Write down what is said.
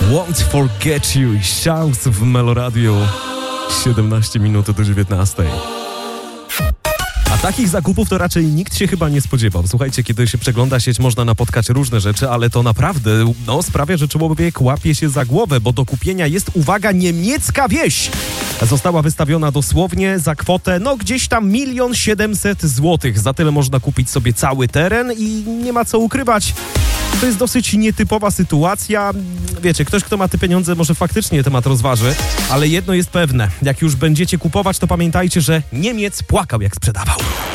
Won't Forget You i Shouts w Meloradiu. 17 minut do 19. A takich zakupów to raczej nikt się chyba nie spodziewał. Słuchajcie, kiedy się przegląda sieć, można napotkać różne rzeczy, ale to naprawdę sprawia, że człowiek łapie się za głowę, bo do kupienia jest, uwaga, niemiecka wieś. Została wystawiona dosłownie za kwotę, gdzieś tam 1 700 000 złotych. Za tyle można kupić sobie cały teren i nie ma co ukrywać. To jest dosyć nietypowa sytuacja. Wiecie, ktoś, kto ma te pieniądze, może faktycznie temat rozważy, ale jedno jest pewne. Jak już będziecie kupować, to pamiętajcie, że Niemiec płakał, jak sprzedawał.